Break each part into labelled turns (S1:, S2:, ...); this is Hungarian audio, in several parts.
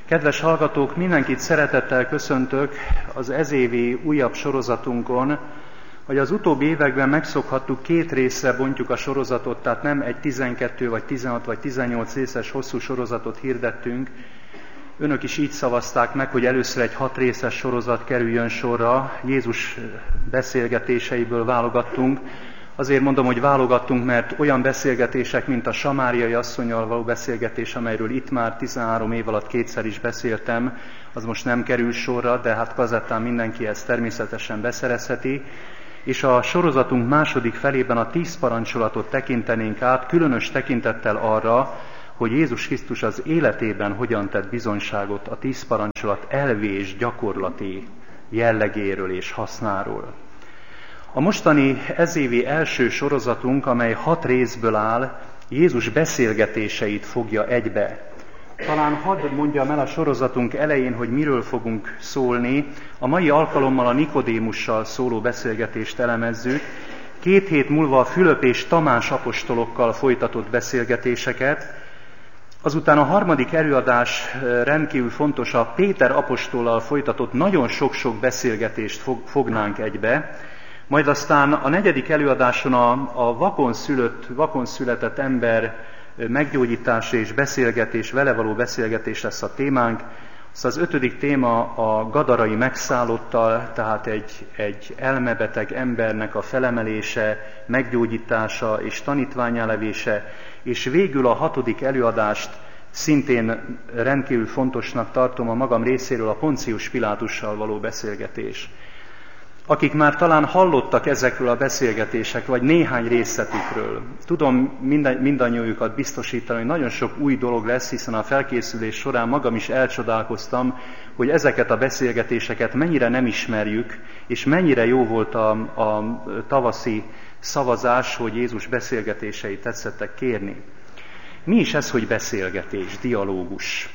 S1: Kedves hallgatók, mindenkit szeretettel köszöntök az ezévi újabb sorozatunkon, hogy az utóbbi években megszokhattuk, 2 részre bontjuk a sorozatot, tehát nem egy 12 vagy 16 vagy 18 részes hosszú sorozatot hirdettünk. Önök is így szavazták meg, hogy először egy 6 részes sorozat kerüljön sorra. Jézus beszélgetéseiből válogattunk. Azért mondom, hogy válogattunk, mert olyan beszélgetések, mint a samáriai asszonnyal való beszélgetés, amelyről itt már 13 év alatt 2-szer is beszéltem, az most nem kerül sorra, de hát kazettán mindenki ezt természetesen beszerezheti. És a sorozatunk második felében a 10 parancsolatot tekintenénk át, különös tekintettel arra, hogy Jézus Krisztus az életében hogyan tett bizonyságot a 10 parancsolat elvi és gyakorlati jellegéről és hasznáról. A mostani ezévi első sorozatunk, amely 6 részből áll, Jézus beszélgetéseit fogja egybe. Talán hadd mondjam el a sorozatunk elején, hogy miről fogunk szólni. A mai alkalommal a Nikodémussal szóló beszélgetést elemezzük. 2 hét múlva a Fülöp és Tamás apostolokkal folytatott beszélgetéseket. Azután a harmadik előadás rendkívül fontos, a Péter apostollal folytatott nagyon sok-sok beszélgetést fognánk egybe. Majd aztán a 4. előadáson a vakon született ember meggyógyítása és beszélgetés, vele való beszélgetés lesz a témánk. Aztán az 5. téma a gadarai megszállottal, tehát egy elmebeteg embernek a felemelése, meggyógyítása és tanítvánnyá levése, és végül a 6. előadást szintén rendkívül fontosnak tartom a magam részéről, a Poncius Pilátussal való beszélgetés. Akik már talán hallottak ezekről a beszélgetések, vagy néhány részletükről, tudom mindannyiukat biztosítani, hogy nagyon sok új dolog lesz, hiszen a felkészülés során magam is elcsodálkoztam, hogy ezeket a beszélgetéseket mennyire nem ismerjük, és mennyire jó volt a tavaszi szavazás, hogy Jézus beszélgetéseit tetszettek kérni. Mi is ez, hogy beszélgetés, dialógus?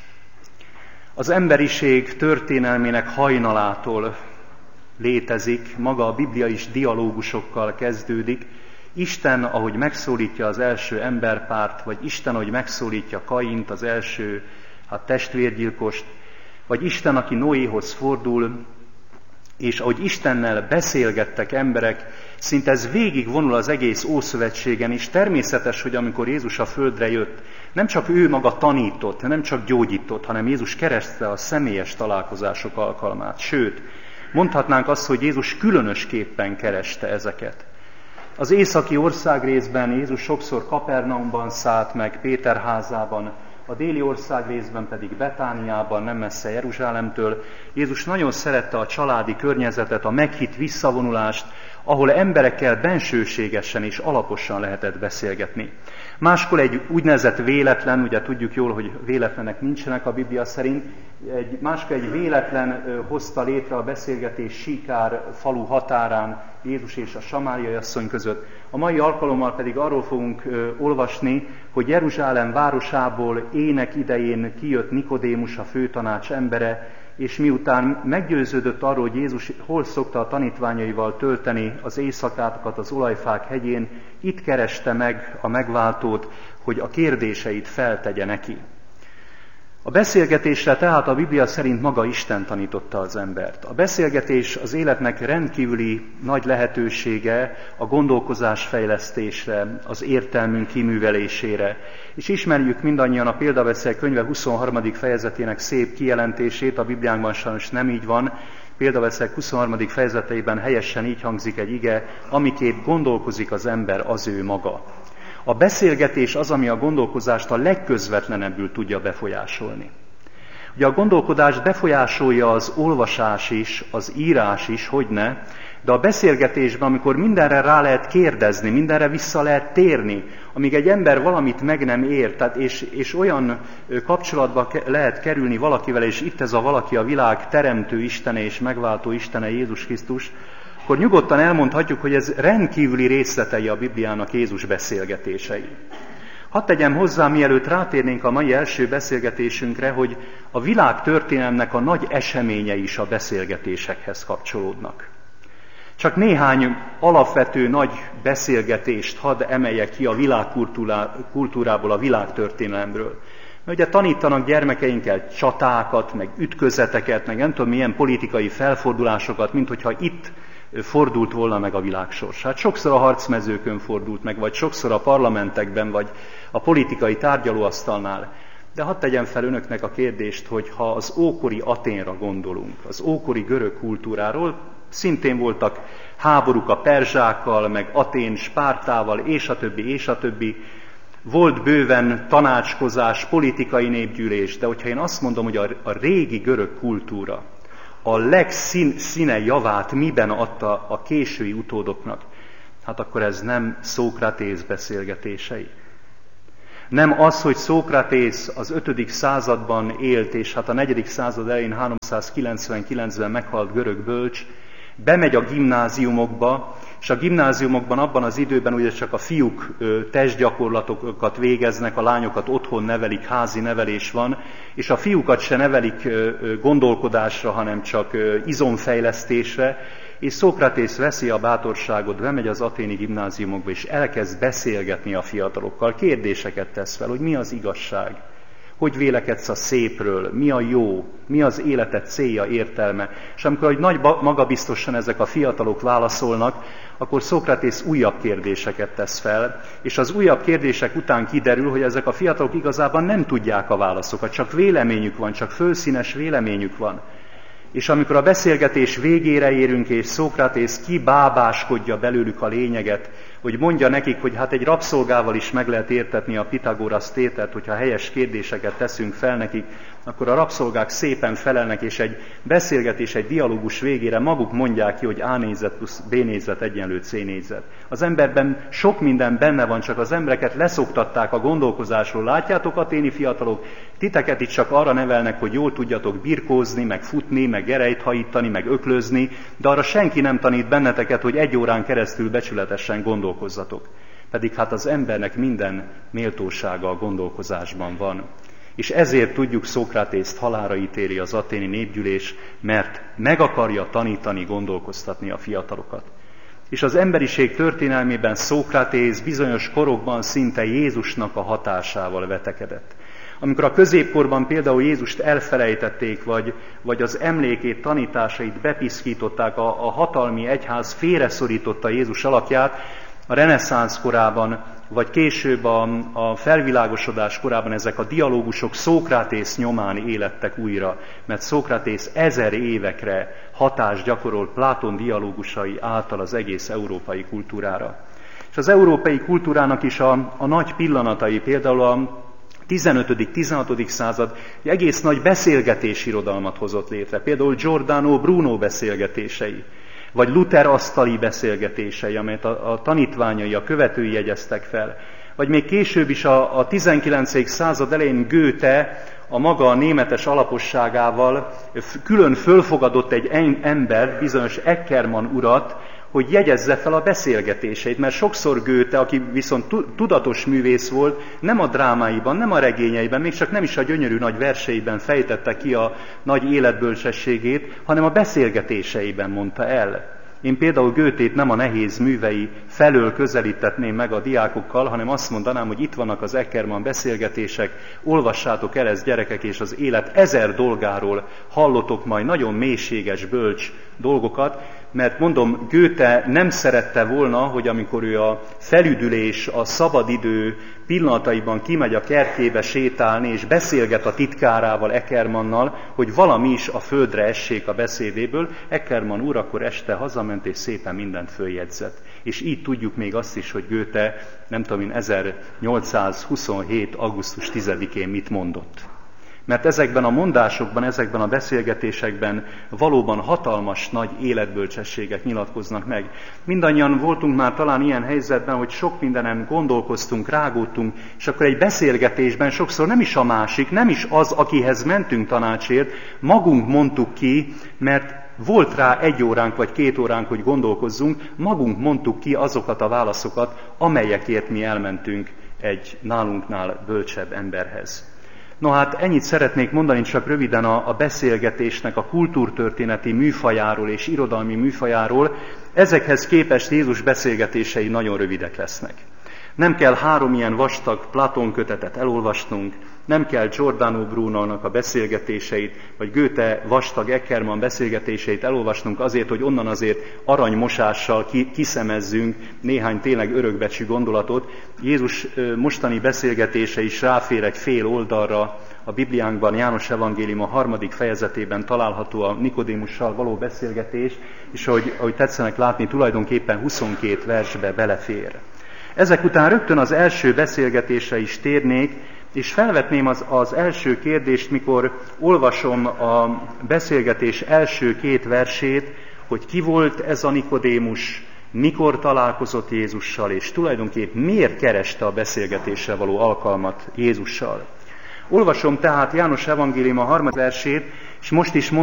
S1: Az emberiség történelmének hajnalától létezik, maga a Biblia is dialógusokkal kezdődik. Isten, ahogy megszólítja az első emberpárt, vagy Isten, ahogy megszólítja Kaint, az első testvérgyilkost, vagy Isten, aki Noéhoz fordul, és ahogy Istennel beszélgettek emberek, szinte ez végigvonul az egész Ószövetségen, és természetes, hogy amikor Jézus a földre jött, nem csak ő maga tanított, nem csak gyógyított, hanem Jézus kereszte a személyes találkozások alkalmát. Sőt, mondhatnánk azt, hogy Jézus különösképpen kereste ezeket. Az északi országrészben Jézus sokszor Kapernaumban szállt meg, Péter házában, a déli országrészben pedig Betániában, nem messze Jeruzsálemtől. Jézus nagyon szerette a családi környezetet, a meghitt visszavonulást, ahol emberekkel bensőségesen és alaposan lehetett beszélgetni. Máskor egy úgynevezett véletlen, ugye tudjuk jól, hogy véletlenek nincsenek a Biblia szerint, máskor egy véletlen hozta létre a beszélgetés Síkár falu határán Jézus és a samáriai asszony között. A mai alkalommal pedig arról fogunk olvasni, hogy Jeruzsálem városából ének idején kijött Nikodémus, a főtanács embere, és miután meggyőződött arról, hogy Jézus hol szokta a tanítványaival tölteni az éjszakátokat az olajfák hegyén, itt kereste meg a megváltót, hogy a kérdéseit feltegye neki. A beszélgetésre tehát a Biblia szerint maga Isten tanította az embert. A beszélgetés az életnek rendkívüli nagy lehetősége a gondolkozás fejlesztésre, az értelmünk kiművelésére. És ismerjük mindannyian a Példabeszéd könyve 23. fejezetének szép kijelentését, a Bibliánkban sajnos nem így van. Példabeszéd 23. fejezeteiben helyesen így hangzik egy ige, amiképp gondolkozik az ember, az ő maga. A beszélgetés az, ami a gondolkozást a legközvetlenebbül tudja befolyásolni. Ugye a gondolkodást befolyásolja az olvasás is, az írás is, hogyne, de a beszélgetésben, amikor mindenre rá lehet kérdezni, mindenre vissza lehet térni, amíg egy ember valamit meg nem ért, és olyan kapcsolatba lehet kerülni valakivel, és itt ez a valaki a világ teremtő Istene és megváltó Istene Jézus Krisztus, akkor nyugodtan elmondhatjuk, hogy ez rendkívüli részletei a Bibliának Jézus beszélgetései. Hadd tegyem hozzá, mielőtt rátérnénk a mai első beszélgetésünkre, hogy a világ történelmnek a nagy eseményei is a beszélgetésekhez kapcsolódnak. Csak néhány alapvető nagy beszélgetést hadd emeljek ki a világkultúrából, a világtörténelemről. Mert ugye tanítanak gyermekeinkkel csatákat, meg ütközeteket, meg nem tudom milyen politikai felfordulásokat, mint hogyha itt fordult volna meg a világ sorsa. Hát sokszor a harcmezőkön fordult meg, vagy sokszor a parlamentekben, vagy a politikai tárgyalóasztalnál. De hadd tegyem fel önöknek a kérdést, hogy ha az ókori Aténra gondolunk, az ókori görög kultúráról, szintén voltak háborúk a perzsákkal, meg Atén Spártával, és a többi. Volt bőven tanácskozás, politikai népgyűlés, de hogyha én azt mondom, hogy a régi görög kultúra a legszíne javát miben adta a késői utódoknak, hát akkor ez nem Szókratész beszélgetései. Nem az, hogy Szókratész az 5. században élt, és hát a 4. század elején 399-ben meghalt görög bölcs, bemegy a gimnáziumokba, és a gimnáziumokban abban az időben ugye csak a fiúk testgyakorlatokat végeznek, a lányokat otthon nevelik, házi nevelés van, és a fiúkat se nevelik gondolkodásra, hanem csak izomfejlesztésre, és Szókratész veszi a bátorságot, bemegy az athéni gimnáziumokba, és elkezd beszélgetni a fiatalokkal, kérdéseket tesz fel, hogy mi az igazság, hogy vélekedsz a szépről, mi a jó, mi az életed célja, értelme. És amikor nagy magabiztosan ezek a fiatalok válaszolnak, akkor Szókratész újabb kérdéseket tesz fel, és az újabb kérdések után kiderül, hogy ezek a fiatalok igazából nem tudják a válaszokat, csak véleményük van, csak fölszínes véleményük van. És amikor a beszélgetés végére érünk, és Szókratész kibábáskodja belőlük a lényeget, hogy mondja nekik, hogy hát egy rabszolgával is meg lehet értetni a Pitagorasz tételt, hogyha helyes kérdéseket teszünk fel nekik, akkor a rabszolgák szépen felelnek, és egy beszélgetés, egy dialógus végére maguk mondják ki, hogy A négyzet plusz B négyzet egyenlő C négyzet. Az emberben sok minden benne van, csak az embereket leszoktatták a gondolkozásról. Látjátok, aténi fiatalok, titeket itt csak arra nevelnek, hogy jól tudjatok birkózni, meg futni, meg gerejt hajítani, meg öklözni, de arra senki nem tanít benneteket, hogy 1 órán keresztül becsületesen gondolkozzatok. Pedig hát az embernek minden méltósága a gondolkozásban van. És ezért tudjuk, Szókratészt halálra ítéli az aténi népgyűlés, mert meg akarja tanítani, gondolkoztatni a fiatalokat. És az emberiség történelmében Szókratész bizonyos korokban szinte Jézusnak a hatásával vetekedett. Amikor a középkorban például Jézust elfelejtették, vagy az emlékét, tanításait bepiszkították, a hatalmi egyház félreszorította Jézus alakját, a reneszánsz korában, vagy később a felvilágosodás korában ezek a dialógusok Szókratész nyomán élettek újra, mert Szókratész 1000 évekre hatást gyakorolt Pláton dialógusai által az egész európai kultúrára. És az európai kultúrának is a nagy pillanatai, például a 15.-16. század egy egész nagy beszélgetésirodalmat hozott létre, például Giordano Bruno beszélgetései, vagy Luther asztali beszélgetései, amelyet a tanítványai, a követői jegyeztek fel. Vagy még később is a 19. század elején Goethe a maga németes alaposságával külön fölfogadott egy ember, bizonyos Eckermann urat, hogy jegyezze fel a beszélgetéseit, mert sokszor Goethe, aki viszont tudatos művész volt, nem a drámáiban, nem a regényeiben, még csak nem is a gyönyörű nagy verseiben fejtette ki a nagy életbölcsességét, hanem a beszélgetéseiben mondta el. Én például Goethét nem a nehéz művei felől közelítetném meg a diákokkal, hanem azt mondanám, hogy itt vannak az Eckermann beszélgetések, olvassátok el ezt, gyerekek, és az élet 1000 dolgáról hallotok majd nagyon mélységes, bölcs dolgokat, mert mondom, Goethe nem szerette volna, hogy amikor ő a felüdülés, a szabadidő pillanataiban kimegy a kertjébe sétálni, és beszélget a titkárával, Eckermannnal, hogy valami is a földre essék a beszédéből, Eckermann úr akkor este hazament, és szépen mindent följegyzett. És így tudjuk még azt is, hogy Goethe, nem tudom én, 1827. augusztus 10-én mit mondott. Mert ezekben a mondásokban, ezekben a beszélgetésekben valóban hatalmas nagy életbölcsességek nyilatkoznak meg. Mindannyian voltunk már talán ilyen helyzetben, hogy sok mindenen gondolkoztunk, rágódtunk, és akkor egy beszélgetésben sokszor nem is a másik, nem is az, akihez mentünk tanácsért, magunk mondtuk ki, mert volt rá 1 óránk vagy 2 óránk, hogy gondolkozzunk, magunk mondtuk ki azokat a válaszokat, amelyekért mi elmentünk egy nálunknál bölcsebb emberhez. No hát ennyit szeretnék mondani csak röviden a beszélgetésnek a kultúrtörténeti műfajáról és irodalmi műfajáról. Ezekhez képest Jézus beszélgetései nagyon rövidek lesznek. Nem kell 3 ilyen vastag Platón kötetet elolvasnunk, Nem kell Giordano Bruno-nak a beszélgetéseit, vagy Goethe vastag Eckermann beszélgetéseit elolvasnunk azért, hogy onnan azért aranymosással kiszemezzünk néhány tényleg örökbecsű gondolatot. Jézus mostani beszélgetése is ráfér egy fél oldalra. A Bibliánkban, János Evangélium a 3. fejezetében található a Nikodémussal való beszélgetés, és ahogy tetszenek látni, tulajdonképpen 22 versbe belefér. Ezek után rögtön az első beszélgetésre is térnék, és felvetném az első kérdést, mikor olvasom a beszélgetés első 2 versét, hogy ki volt ez a Nikodémus, mikor találkozott Jézussal, és tulajdonképp miért kereste a beszélgetésre való alkalmat Jézussal. Olvasom tehát János Evangélium a 3. versét, és most is mondom,